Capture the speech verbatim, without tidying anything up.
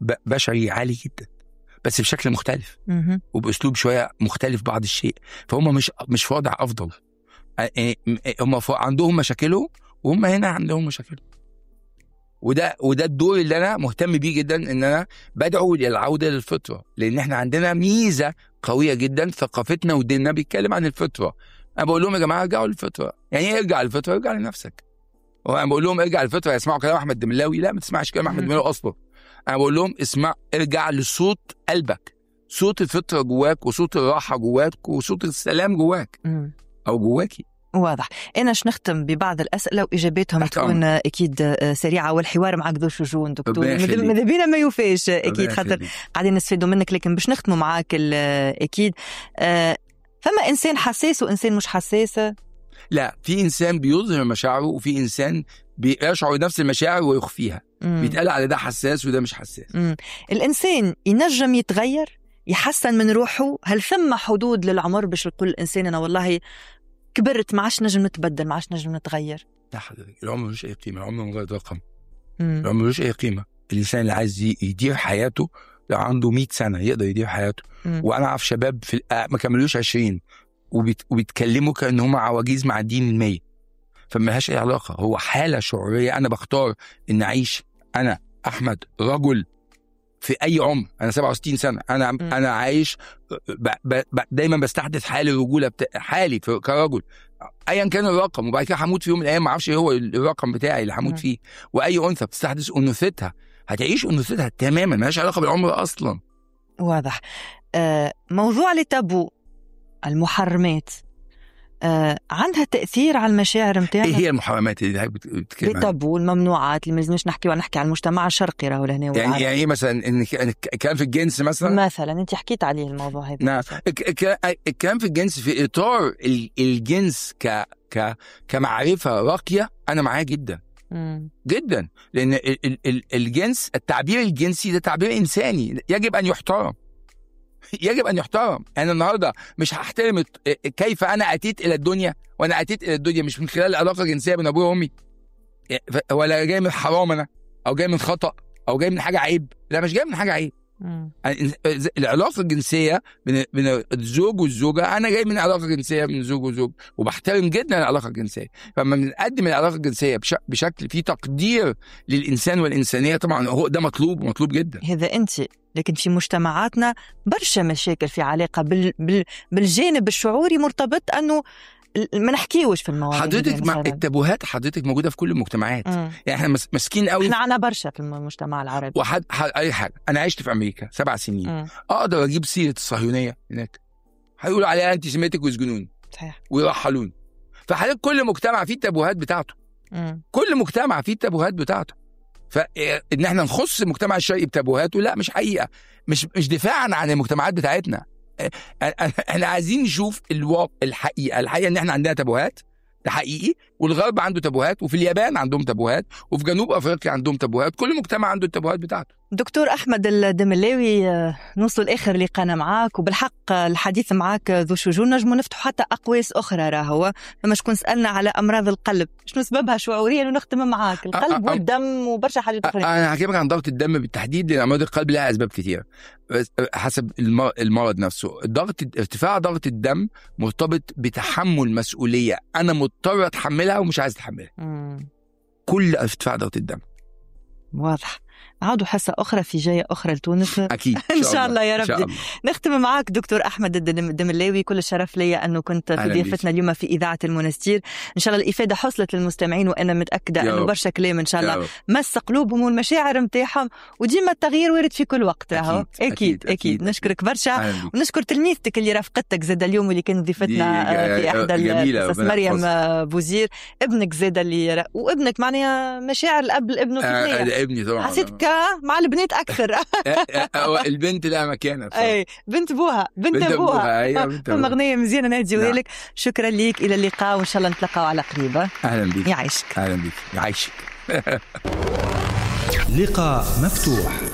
بشري عالي جدا، بس بشكل مختلف مهم. وبأسلوب شوية مختلف بعض الشيء. فهم مش مش في وضع أفضل، هم عندهم مشاكلهم وهم هنا عندهم مشاكلهم. وده وده الدور اللي أنا مهتم بيه جدا، إن أنا بدعو للعودة للفطرة، لأن إحنا عندنا ميزة قوية جدا، ثقافتنا وديننا بيتكلم عن الفطرة. أنا بقول لهم يا جماعة ارجعوا للفطرة. يعني إيه ارجع للفطرة؟ ارجع لنفسك. وأنا بقول لهم ارجع للفطرة يسمعوا كلام أحمد دملاوي؟ لا، ما تسمعش كلام أحمد دملاوي أصلا. أنا بقول لهم اسمع، ارجع لصوت قلبك، صوت الفطرة جواك، وصوت الراحة جواك، وصوت السلام جواك مم. أو جواكي. واضح. أنا شنختم ببعض الأسئلة وإجاباتهم تكون أكيد سريعة، والحوار معك ذو شجون دكتور، ماذا بينا ما يوفيش أكيد، خاطر قاعدين نستفيدوا منك، لكن باش نختموا معك أكيد. أه فما إنسان حساس وإنسان مش حساس؟ لا، في إنسان بيظهر مشاعره، وفي إنسان بيشعر نفس المشاعر ويخفيها. مم. بيتقال على ده حساس وده مش حساس. مم. الإنسان ينجم يتغير، يحسن من روحه؟ هل ثم حدود للعمر باش يقول الإنسان أنا والله كبرت، ما عادش نجم نتبدل، ما عادش نجم نتغير؟ لا حضرتك، العمر ملوش أي قيمة، العمر مجرد رقم. العمر ملوش أي قيمة. الإنسان اللي عايز يدير حياته لو عنده مئة سنة يقدر يدير حياته. مم. وأنا أعرف شباب في ما كملوش عشرين وبيت... وبيتكلموا كأن هم عواجيز معدين المية. فملهاش أي علاقة، هو حالة شعورية. أنا بختار إن أعيش أنا أحمد رجل في أي عمر. أنا سبعة وستين سنة، أنا م. أنا عايش ب... ب... ب... دايما بستحدث حالي الرجولة بتا... حالي كرجل أيا كان الرقم، وبعد كده هموت في يوم من الأيام، ما أعرفش إيه هو الرقم بتاعي اللي هموت فيه. وأي أنثى بتستحدث أنوثتها هتعيش أنوثتها تماما، ملهاش علاقة بالعمر أصلا. واضح. آه موضوع لتابو المحرمات آه عندها تأثير على المشاعر متاعنا؟ ايه هي المحرمات اللي بتتكلم عنها؟ التابو والممنوعات اللي مازمناش نحكي ونحكي على المجتمع الشرقي راهو لهنا. يعني يعني ايه مثلا ان كان في الجنس مثلا مثلا انت حكيت عليه الموضوع هذا. نعم، كان في الجنس في اطار الجنس ك ك كمعرفة راقية، انا معاه جدا مم. جدا، لان الجنس، التعبير الجنسي ده تعبير انساني يجب ان يحترم، يجب أن يحترم. أنا النهاردة مش هحترم كيف أنا أتيت إلى الدنيا، وأنا أتيت إلى الدنيا مش من خلال علاقة جنسية بين أبوي وأمي، ولا جاي من حرام أنا، أو جاي من خطأ، أو جاي من حاجة عيب. لا، مش جاي من حاجة عيب. العلاقة الجنسية بين الزوج والزوجة، أنا جاي من علاقة جنسية بين الزوج والزوج، وبحترم جدا العلاقة الجنسية. فلما بنقدم العلاقة الجنسية بشكل فيه تقدير للإنسان والإنسانية، طبعا هو ده مطلوب مطلوب جدا. هذا أنت. لكن في مجتمعاتنا برشا مشاكل في علاقة بال... بال... بالجانب الشعوري مرتبط أنه ما نحكيوش في المواضيع. حضرتك مع التابوهات حضرتك موجودة في كل المجتمعات. مم. يعني احنا مسكين قوي، احنا عنا برشا في المجتمع العربي. وحد حد... أي حاجة. أنا عشت في أمريكا سبع سنين. مم. أقدر أجيب سيرة الصهيونية هناك، هيقولوا عليها أنتي سيميتك ويسجنون، صحيح، ويرحلون. فحضرتك كل مجتمع فيه التابوهات بتاعته. مم. كل مجتمع فيه التابوهات بتاعته. فإن احنا نخص المجتمع الشرقي بتابوهاته، لا، مش حقيقة، مش مش دفاعا عن المجتمعات بتاعتنا. احنا عايزين نشوف الواقع، الحقيقة الحقيقة ان احنا عندنا تابوهات، ده حقيقي، والغرب عنده تابوهات، وفي اليابان عندهم تابوهات، وفي جنوب افريقيا عندهم تابوهات. كل مجتمع عنده التابوهات بتاعته. دكتور احمد الدملاوي، نوصل لاخر لقانا معاك، وبالحق الحديث معاك ذو شجون. نجموا نفتحوا حتى اقواس اخرى، راهو فما شكون سالنا على امراض القلب شنو سببها شعوريا، ونختم معاك القلب والدم وبرشا حاجات اخرى. انا هحكي لك عن ضغط الدم بالتحديد، لان امراض القلب لها اسباب كثيره حسب المرض نفسه. ضغط ارتفاع ضغط الدم مرتبط بتحمل مسؤوليه انا مضطر اتحملها ومش عايز اتحملها. مم. كل ارتفاع ضغط الدم. واضح. عادوا حصة أخرى في جاية أخرى لتونس أكيد إن شاء الله يا رب. نختم معك دكتور أحمد الدملاوي، كل الشرف لي أنه كنت في ضيافتنا اليوم في إذاعة المنستير. إن شاء الله الإفادة حصلت للمستمعين، وأنا متأكدة أنه برشا كلام إن شاء الله مس قلوبهم والمشاعر متاعهم، وديما التغيير وارد في كل وقت. أكيد أكيد, أكيد, أكيد, أكيد. نشكرك برشا، ونشكر تلميذتك اللي رافقتك زاد اليوم، واللي كانت ضيفتنا في إحدى القصص، مريم بوزير. ابنك زاد اللي، وابنك معناها مشاعر الأب لابنه في آه ابني طبعا، حسيتك مع البنات أكثر. البنت لها مكانة. أي بنت بوها، بنت, بنت أبوها. أيوة فما أغنية مزيانة نهديوها لك. شكرا ليك، إلى اللقاء، وإن شاء الله نتلقاو على قريبة. أهلا بك. يعيشك. أهلا بك. يعيشك. لقاء مفتوح.